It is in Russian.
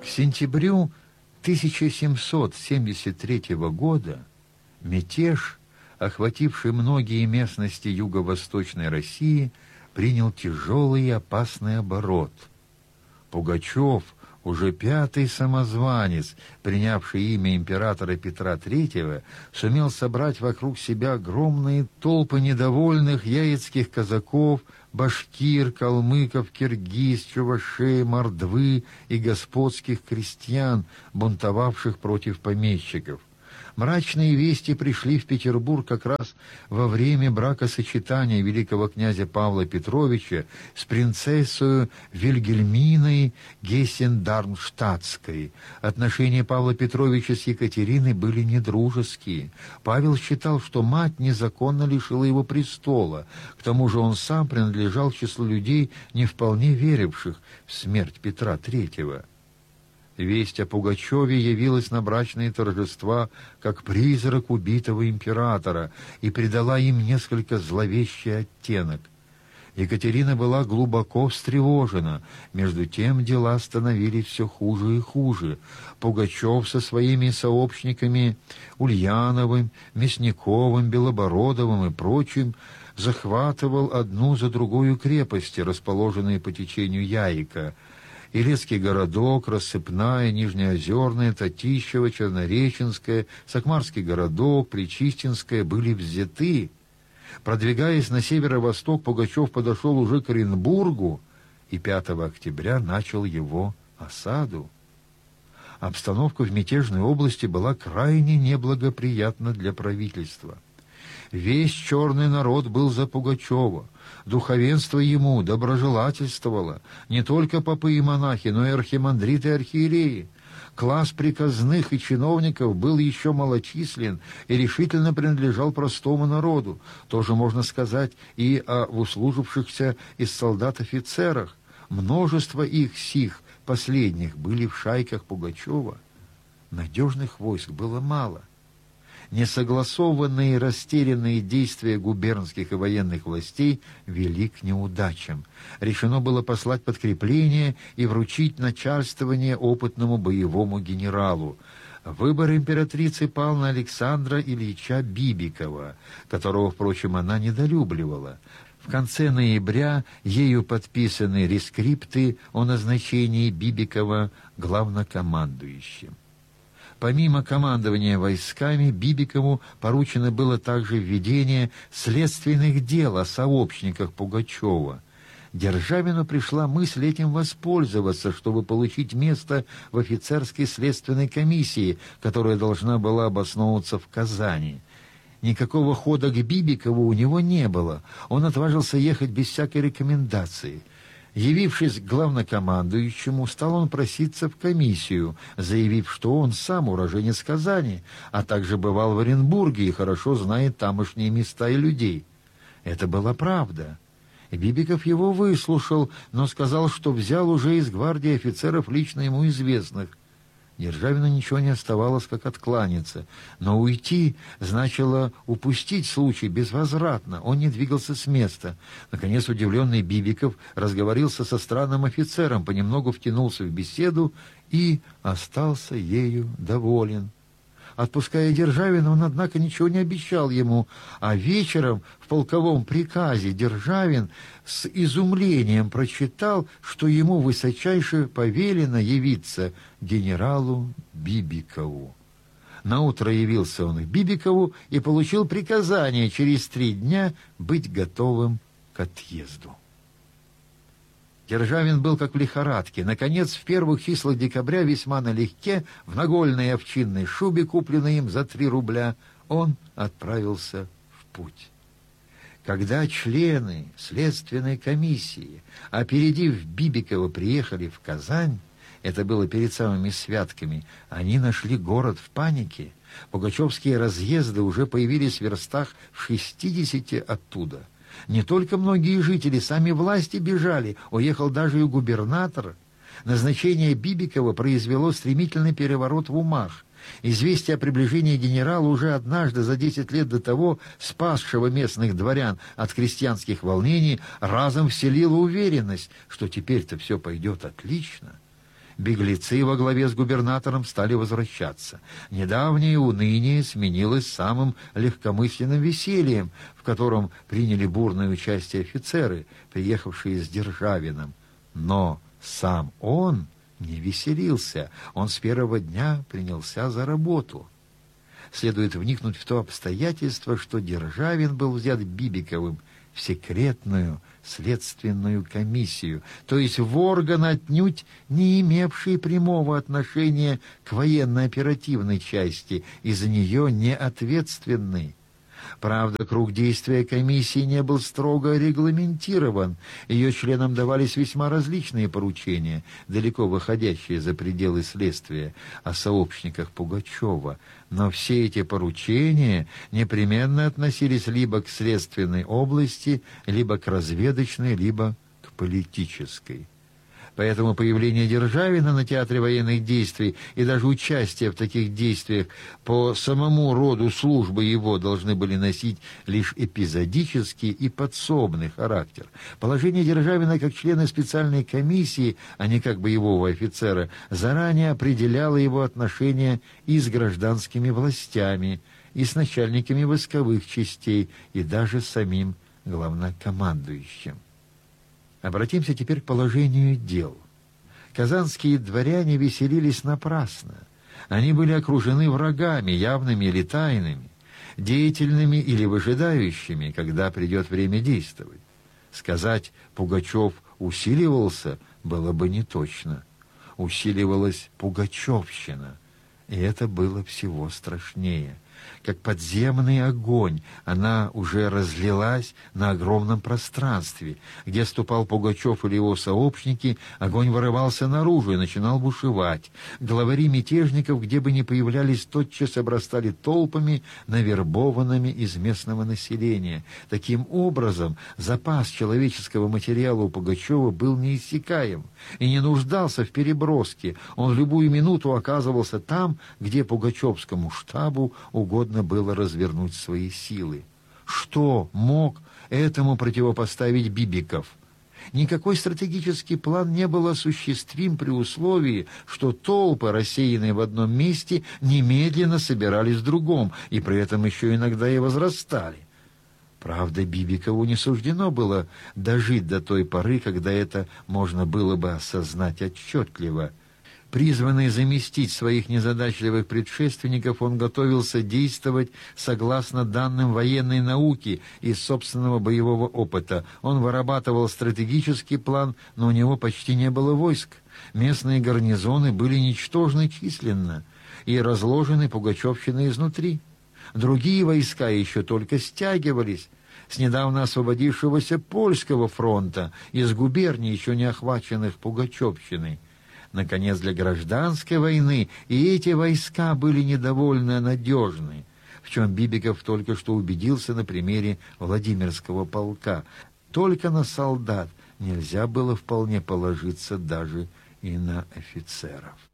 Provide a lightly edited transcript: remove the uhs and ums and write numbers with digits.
К сентябрю 1773 года мятеж, охвативший многие местности юго-восточной России, принял тяжелый и опасный оборот. Пугачев, уже пятый самозванец, принявший имя императора Петра III, сумел собрать вокруг себя огромные толпы недовольных яицких казаков, башкир, калмыков, киргиз, чувашей, мордвы и господских крестьян, бунтовавших против помещиков. Мрачные вести пришли в Петербург как раз во время бракосочетания великого князя Павла Петровича с принцессой Вильгельминой Гессен-Дармштадтской. Отношения Павла Петровича с Екатериной были недружеские. Павел считал, что мать незаконно лишила его престола. К тому же он сам принадлежал к числу людей, не вполне веривших в смерть Петра III. Весть о Пугачеве явилась на брачные торжества как призрак убитого императора и придала им несколько зловещий оттенок. Екатерина была глубоко встревожена. Между тем дела становились все хуже и хуже. Пугачев со своими сообщниками Ульяновым, Мясниковым, Белобородовым и прочим захватывал одну за другую крепости, расположенные по течению Яика. Илецкий городок, Рассыпная, Нижнеозерная, Татищево, Чернореченская, Сакмарский городок, Причистинская были взяты. Продвигаясь на северо-восток, Пугачев подошел уже к Оренбургу и 5 октября начал его осаду. Обстановка в мятежной области была крайне неблагоприятна для правительства. Весь черный народ был за Пугачева. Духовенство ему доброжелательствовало, не только попы и монахи, но и архимандриты и архиереи. Класс приказных и чиновников был еще малочислен и решительно принадлежал простому народу. Тоже можно сказать и о услужившихся из солдат-офицерах. Множество их сих последних были в шайках Пугачева. Надежных войск было мало. Несогласованные и растерянные действия губернских и военных властей вели к неудачам. Решено было послать подкрепление и вручить начальствование опытному боевому генералу. Выбор императрицы пал на Александра Ильича Бибикова, которого, впрочем, она недолюбливала. В конце ноября ею подписаны рескрипты о назначении Бибикова главнокомандующим. Помимо командования войсками, Бибикову поручено было также введение следственных дел о сообщниках Пугачева. Державину пришла мысль этим воспользоваться, чтобы получить место в офицерской следственной комиссии, которая должна была обосновываться в Казани. Никакого хода к Бибикову у него не было. Он отважился ехать без всякой рекомендации. Явившись к главнокомандующему, стал он проситься в комиссию, заявив, что он сам уроженец Казани, а также бывал в Оренбурге и хорошо знает тамошние места и людей. Это была правда. Бибиков его выслушал, но сказал, что взял уже из гвардии офицеров лично ему известных. Державину ничего не оставалось, как откланяться, но уйти значило упустить случай безвозвратно. Он не двигался с места. Наконец удивленный Бибиков разговорился со странным офицером, понемногу втянулся в беседу и остался ею доволен. Отпуская Державина, он, однако, ничего не обещал ему, а вечером в полковом приказе Державин с изумлением прочитал, что ему высочайше повелено явиться генералу Бибикову. Наутро явился он к Бибикову и получил приказание через 3 дня быть готовым к отъезду. Державин был как в лихорадке. Наконец, в первых числах декабря, весьма налегке, в нагольной овчинной шубе, купленной им за 3 рубля, он отправился в путь. Когда члены следственной комиссии, опередив Бибикова, приехали в Казань, это было перед самыми святками, они нашли город в панике. Пугачевские разъезды уже появились в верстах в 60 оттуда. Не только многие жители, сами власти бежали, уехал даже и губернатор. Назначение Бибикова произвело стремительный переворот в умах. Известие о приближении генерала, уже однажды за 10 лет до того спасшего местных дворян от крестьянских волнений, разом вселило уверенность, что теперь-то все пойдет отлично. Беглецы во главе с губернатором стали возвращаться. Недавнее уныние сменилось самым легкомысленным весельем, в котором приняли бурное участие офицеры, приехавшие с Державиным. Но сам он не веселился, он с первого дня принялся за работу. Следует вникнуть в то обстоятельство, что Державин был взят Бибиковым в секретную следственную комиссию, то есть в орган, отнюдь не имевший прямого отношения к военно-оперативной части и за нее не ответственный. Правда, круг действия комиссии не был строго регламентирован. Ее членам давались весьма различные поручения, далеко выходящие за пределы следствия о сообщниках Пугачева. Но все эти поручения непременно относились либо к следственной области, либо к разведочной, либо к политической. Поэтому появление Державина на театре военных действий и даже участие в таких действиях по самому роду службы его должны были носить лишь эпизодический и подсобный характер. Положение Державина как члена специальной комиссии, а не как боевого офицера, заранее определяло его отношения и с гражданскими властями, и с начальниками войсковых частей, и даже с самим главнокомандующим. Обратимся теперь к положению дел. Казанские дворяне веселились напрасно. Они были окружены врагами, явными или тайными, деятельными или выжидающими, когда придет время действовать. Сказать «Пугачев усиливался» было бы неточно. Усиливалась пугачевщина, и это было всего страшнее. Как подземный огонь, она уже разлилась на огромном пространстве. Где ступал Пугачев или его сообщники, огонь вырывался наружу и начинал бушевать. Главари мятежников, где бы ни появлялись, тотчас обрастали толпами, навербованными из местного населения. Таким образом, запас человеческого материала у Пугачева был неиссякаем и не нуждался в переброске. Он в любую минуту оказывался там, где пугачевскому штабу угодно было развернуть свои силы. Что мог этому противопоставить Бибиков? Никакой стратегический план не был осуществим при условии, что толпы, рассеянные в одном месте, немедленно собирались в другом, и при этом еще иногда и возрастали. Правда, Бибикову не суждено было дожить до той поры, когда это можно было бы осознать отчетливо. Призванный заместить своих незадачливых предшественников, он готовился действовать согласно данным военной науки и собственного боевого опыта. Он вырабатывал стратегический план, но у него почти не было войск. Местные гарнизоны были ничтожны численно и разложены пугачевщиной изнутри. Другие войска еще только стягивались с недавно освободившегося Польского фронта, из губерний, еще не охваченных пугачевщиной. Наконец, для гражданской войны и эти войска были недовольно надежны, в чем Бибиков только что убедился на примере Владимирского полка. Только на солдат нельзя было вполне положиться даже и на офицеров.